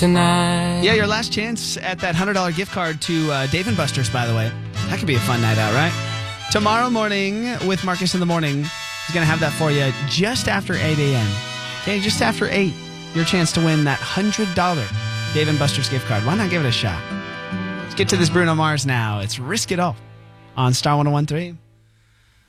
tonight. Yeah, your last chance at that $100 gift card to Dave & Buster's, by the way. That could be a fun night out, right? Tomorrow morning with Marcus in the Morning is going to have that for you just after 8 a.m. Okay, just after 8, your chance to win that $100 Dave & Buster's gift card. Why not give it a shot? Let's get to this Bruno Mars now. It's Risk It All on Star 101.3.